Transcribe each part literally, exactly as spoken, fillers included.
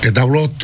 ke taulotu.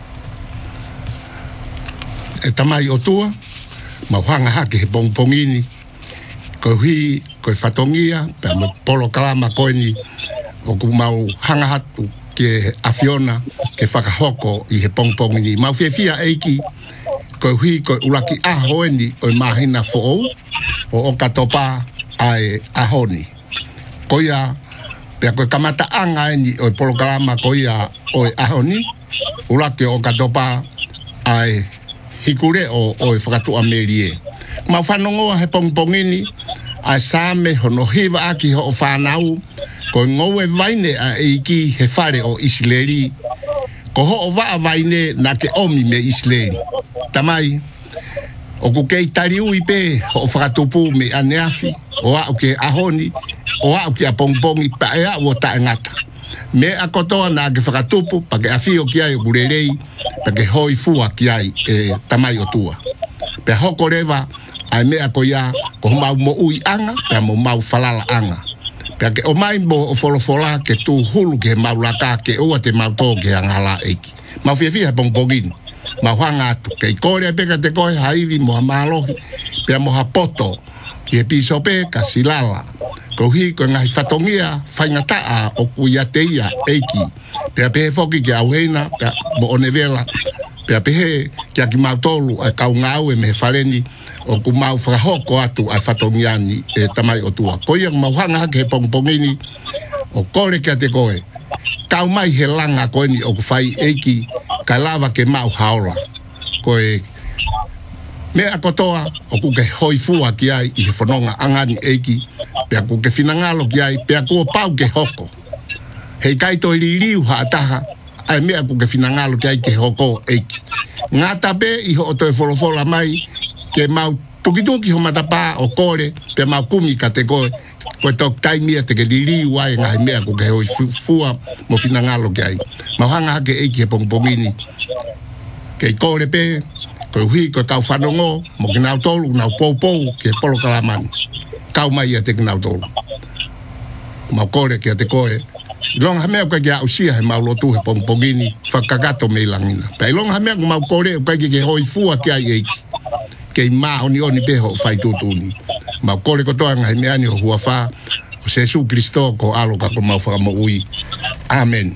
E tamai o tua, ma hanga hake he pongpongini, ko hui, ko whatongia, pe me polo kalama koini, o ku mau hanga hatu ke afiona, ke whakahoko i he pongpongini. Mau whiawhia eiki, ko hui, ko ulaki ahoeni o mahina fo'ou, o o katopa ai ahoni. Ko ia, pe koe kamata anga eni o polo kalama ko ia o ahoni, ulaki o katopa ai hikure o o e whakatu amerie. Ma whanongoa he pongpongini, a same hono hiva aki ho o whanau, ko ngoe vaine a eiki he whare o Isileri, ko ho o waa vaine na ke omi me Isileri. Tamai, o ku kei tari ui pe ho o whakatupu me aneafi, o a o ke ahoni, o a o ke a pongpongi pa ea o ta ngata. Me a kotoa na ke whakatupu, pa ke awhio ki ai o kurerei, pa ke hoi fua ki ai e tamai o tua. Pe hoko rewa, ai mea ko ia, ko mau mo ui anga, pe mo mau falala anga. Pe ke o mai mo o folofola ke tu hulu ke mau laka, ke ua te mau tō ke angala eiki. Mau whiawhia pongpongini, mau hanga atu, ke i kore peka te koe haivi mo ha mahalohi, pe mo ha poto, ki he piso pe ka silala. Ko hi ko ngahi whatongia, whaingataa o kuia teia eiki. Pea pehe foki ke auheina, pea mo onevela, pea pehe kia ki mautolu ai kau ngau e mehe whareni, o ku mau whakahoko atu ai whatongiani e tamai o tua. Ko ia mau hanga hake he pongpongini, o kore kia te koe. Kau mai he langa koe ni o ku whai eiki, ka lava ke mau haola. Koe mea kotoa, o ku ke hoifua ki ai i he whanonga angani eiki, pea ku ke whinangalo ki ai, pea ku o pau ke hoko. Hei kaito i ririu haataha, ai mea ku ke whinangalo ki ai ke hoko eiki. Ngā tape i ho o toi wholofola mai, ke mau tukituki ho matapa o kore, pea mau kumi ka te koe, koe tok taimia te ke ririu ai ngai mea ku ke hoi fua mo whinangalo ki ai. Mau hanga hake eiki he pongpongini, ke i kore pe, koe hui koe kau whanongo, mo ke nau tolu, nau pou-pou, ke polo kalamani. Kau mai ia te ke nau tolu. Mau kore ke te koe. Ilonga hamea koe ke au sia he mau lotu he pongpongini, whakakato me langina. Pea ilonga hamea koe mau kore, koe ke ke hoi fua ki ai eiki. Ke i maa oni oni peho whai tutuni. Mau kore kotoa ngai meani o hua wha, o Jesu Christo ko aloka ko mau whakamo ui. Amen.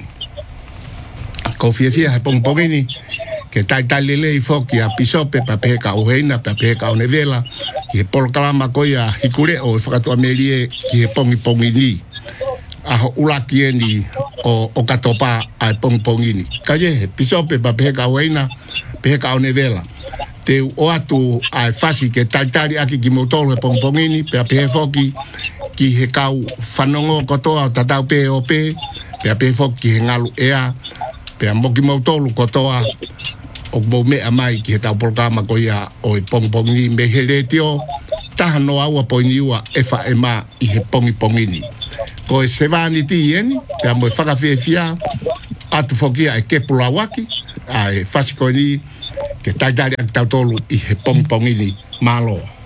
Ko whiawhia he pongpongini, ke tai tai lelei foki a pisope pa pehe ka oheina, pa pehe ka onevela, ki he polo kalama koi a hikure o e whakatu amerie ki he pongi pongini. Aho ulaki eni o, o katopa ai pongpongini. Ka ye he pisope pa pehe ka oheina, pehe ka onevela. Te o atu ai fasi ke tai tai aki ki motolo he pongpongini, pe a pehe foki ki he kau whanongo kotoa o tatau pehe o pehe, pe a pehe foki ki he ngalu ea, pe a moki motolo kotoa o mo mea mai ki he tau programa ko ia o i pongpongini me he retio, taha no aua poiniua e wha e mā i he pongipongini. Ko e sewani ti ieni, pe a mo e whakawhiawhia, atu whokia e kepula waki, a e whasiko ni, ke taitari ak tau tolu i he pongpongini māloa.